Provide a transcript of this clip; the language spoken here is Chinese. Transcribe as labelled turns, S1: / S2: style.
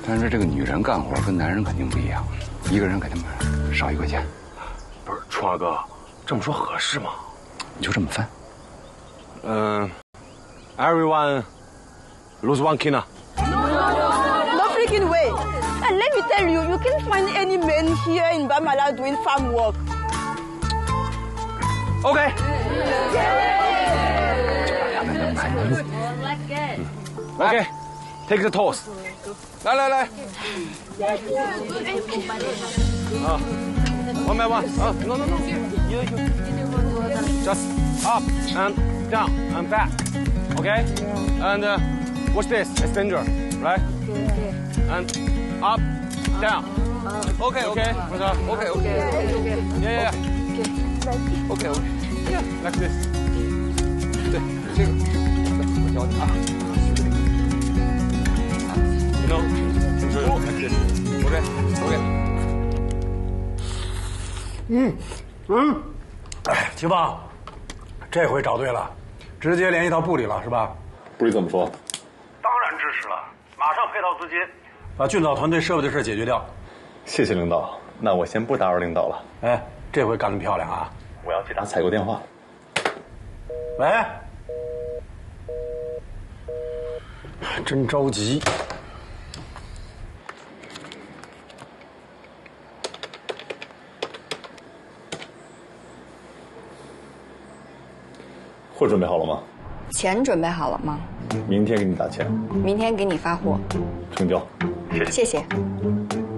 S1: 但是这个女人干活跟男人肯定不一样，一个人给他们少1块钱。
S2: 不是，春儿哥，这么说合适吗？
S1: 你就这么分。
S2: Everyone lose 1 kina.
S3: No freaking way. And let me tell you, you can't find any men here in Bamala doing farm work.
S2: OK.
S1: 他们能买能用。
S2: OK. Take the toss. 来。啊 ，one by one. 啊 ，no. Just up and down and back. OK. And watch this, extender, right? And up, down. OK. Okay. Yeah. OK. Like this. 对，这个，我教你啊。No. Like this. OK.
S4: 齐棒，这回找对了，直接联系到部里了是吧？
S5: 部里怎么说？
S4: 当然支持了，马上配套资金，把俊藻团队设备的事解决掉。
S5: 谢谢领导，那我先不打扰领导了。
S4: 哎，这回干得漂亮啊！
S5: 我要接打采购电话。
S4: 喂，真着急。
S5: 货准备好了吗？
S6: 钱准备好了吗？
S5: 明天给你打钱。
S6: 明天给你发货。
S5: 成交。
S6: 谢谢。